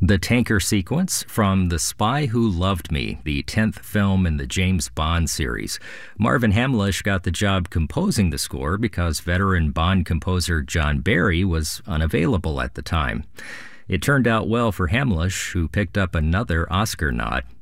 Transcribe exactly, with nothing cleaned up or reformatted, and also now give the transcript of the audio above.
The tanker sequence from The Spy Who Loved Me, the tenth film in the James Bond series. Marvin Hamlisch got the job composing the score because veteran Bond composer John Barry was unavailable at the time. It turned out well for Hamlisch, who picked up another Oscar nod.